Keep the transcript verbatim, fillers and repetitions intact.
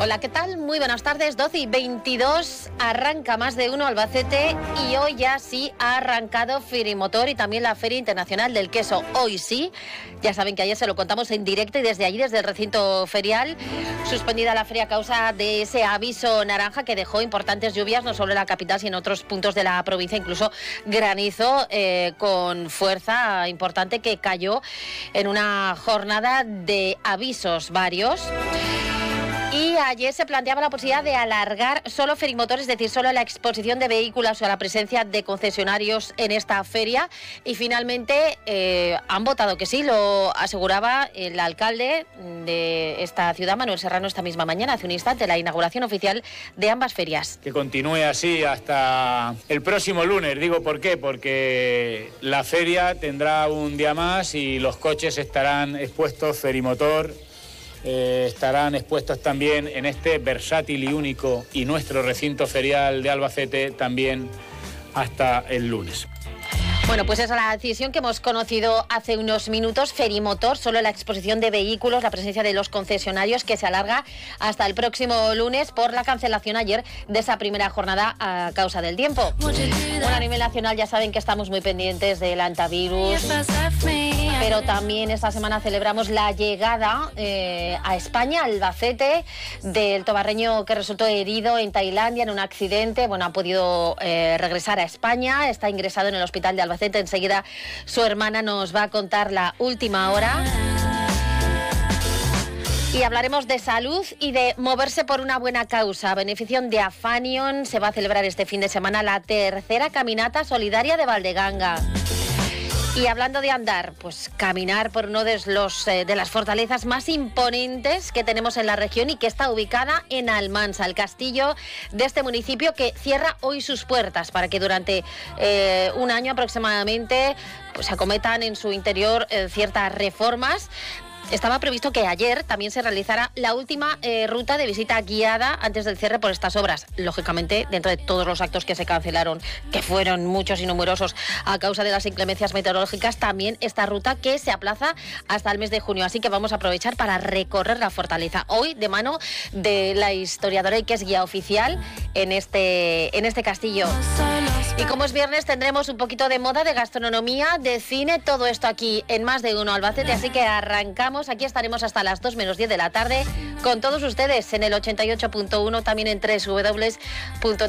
Hola, ¿qué tal? Muy buenas tardes, doce y veintidós, arranca Más de Uno Albacete y hoy ya sí ha arrancado Ferimotor y también la Feria Internacional del Queso. Hoy sí, ya saben que ayer se lo contamos en directo y desde allí, desde el recinto ferial, suspendida la feria a causa de ese aviso naranja que dejó importantes lluvias, no solo en la capital, sino en otros puntos de la provincia, incluso granizo eh, con fuerza importante que cayó en una jornada de avisos varios. Y ayer se planteaba la posibilidad de alargar solo Ferimotor, es decir, solo la exposición de vehículos o la presencia de concesionarios en esta feria. Y finalmente eh, han votado que sí, lo aseguraba el alcalde de esta ciudad, Manuel Serrano, esta misma mañana, hace un instante, la inauguración oficial de ambas ferias. Que continúe así hasta el próximo lunes. Digo, ¿por qué? Porque la feria tendrá un día más y los coches estarán expuestos, Ferimotor. Eh, estarán expuestos también en este versátil y único y nuestro recinto ferial de Albacete también hasta el lunes. Bueno, pues esa es la decisión que hemos conocido hace unos minutos. Ferimotor, solo la exposición de vehículos, la presencia de los concesionarios, que se alarga hasta el próximo lunes por la cancelación ayer de esa primera jornada a causa del tiempo. Bueno, a nivel nacional ya saben que estamos muy pendientes del antivirus, pero también esta semana celebramos la llegada eh, a España, Albacete, del tobarreño que resultó herido en Tailandia en un accidente. Bueno, ha podido eh, regresar a España, está ingresado en el hospital de Albacete. Enseguida su hermana nos va a contar la última hora. Y hablaremos de salud y de moverse por una buena causa. A beneficio de Afanion se va a celebrar este fin de semana la tercera caminata solidaria de Valdeganga. Y hablando de andar, pues caminar por uno de, los, eh, de las fortalezas más imponentes que tenemos en la región y que está ubicada en Almansa, el castillo de este municipio que cierra hoy sus puertas para que durante eh, un año aproximadamente pues acometan en su interior eh, ciertas reformas. Estaba previsto que ayer también se realizara la última eh, ruta de visita guiada antes del cierre por estas obras. Lógicamente, dentro de todos los actos que se cancelaron, que fueron muchos y numerosos a causa de las inclemencias meteorológicas, también esta ruta que se aplaza hasta el mes de junio. Así que vamos a aprovechar para recorrer la fortaleza. Hoy, de mano de la historiadora y que es guía oficial en este, en este castillo. Y como es viernes, tendremos un poquito de moda, de gastronomía, de cine, todo esto aquí en Más de Uno Albacete. Así que arrancamos. Aquí estaremos hasta las dos menos diez de la tarde con todos ustedes en el ochenta y ocho punto uno, también en doble u doble u doble u punto